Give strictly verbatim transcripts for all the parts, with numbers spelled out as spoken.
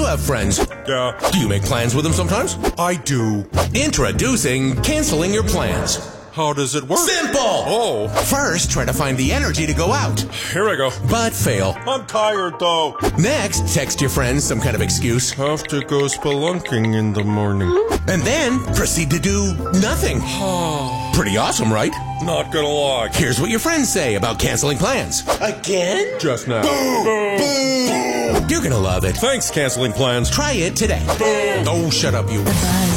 have friends. Yeah. Do you make plans with them sometimes? I do. Introducing canceling your plans. How does it work? Simple! Oh. First, try to find the energy to go out. Here I go. But fail. I'm tired, though. Next, text your friends some kind of excuse. Have to go spelunking in the morning. And then, proceed to do nothing. Pretty awesome, right? Not gonna lie. Here's what your friends say about canceling plans. Again? Just now. Boo! Boo! You're gonna love it. Thanks, canceling plans. Try it today. Oh, shut up, you.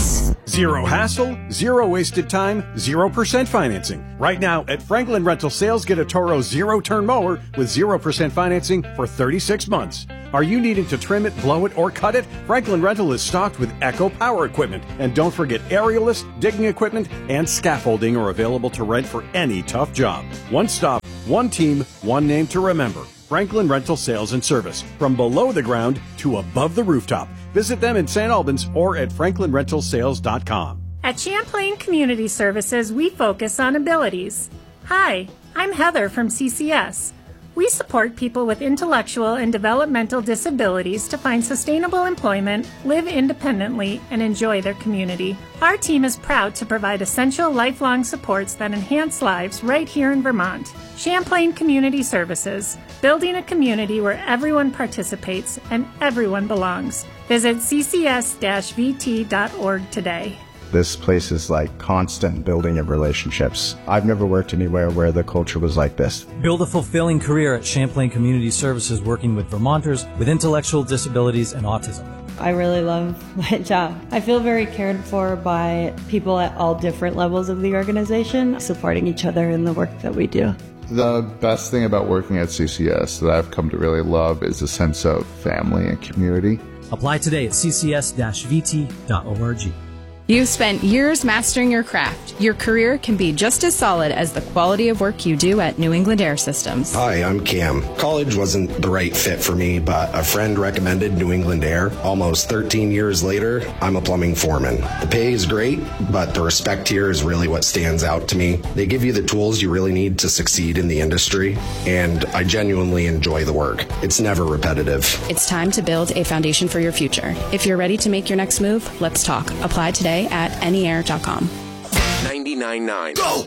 Zero hassle, zero wasted time, zero percent financing. Right now at Franklin Rental Sales, get a Toro zero-turn mower with zero percent financing for thirty-six months. Are you needing to trim it, blow it, or cut it? Franklin Rental is stocked with Echo Power equipment. And don't forget aerialist, digging equipment, and scaffolding are available to rent for any tough job. One stop, one team, one name to remember. Franklin Rental Sales and Service. From below the ground to above the rooftop. Visit them in Saint Albans or at franklin rental sales dot com. At Champlain Community Services, we focus on abilities. Hi, I'm Heather from C C S. We support people with intellectual and developmental disabilities to find sustainable employment, live independently, and enjoy their community. Our team is proud to provide essential lifelong supports that enhance lives right here in Vermont. Champlain Community Services, building a community where everyone participates and everyone belongs. Visit c c s dash v t dot org today. This place is like constant building of relationships. I've never worked anywhere where the culture was like this. Build a fulfilling career at Champlain Community Services, working with Vermonters with intellectual disabilities and autism. I really love my job. I feel very cared for by people at all different levels of the organization, supporting each other in the work that we do. The best thing about working at C C S that I've come to really love is a sense of family and community. Apply today at c c s dash v t dot org. You've spent years mastering your craft. Your career can be just as solid as the quality of work you do at New England Air Systems. Hi, I'm Cam. College wasn't the right fit for me, but a friend recommended New England Air. Almost thirteen years later, I'm a plumbing foreman. The pay is great, but the respect here is really what stands out to me. They give you the tools you really need to succeed in the industry, and I genuinely enjoy the work. It's never repetitive. It's time to build a foundation for your future. If you're ready to make your next move, let's talk. Apply today at any air dot com. ninety-nine point nine Go!